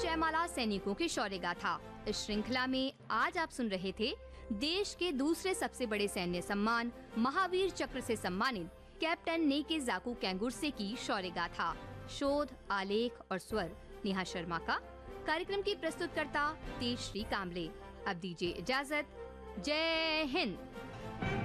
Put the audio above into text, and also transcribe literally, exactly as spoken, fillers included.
जयमाला सैनिकों की शौर्य गाथा। इस श्रृंखला में आज आप सुन रहे थे देश के दूसरे सबसे बड़े सैन्य सम्मान महावीर चक्र से सम्मानित कैप्टन नेके जाकू केंगुर्से की शौर्य गाथा। शोध, आलेख और स्वर नेहा शर्मा का। कार्यक्रम की प्रस्तुतकर्ता तेजश्री कामले। अब दीजिए इजाजत। जय हिंद।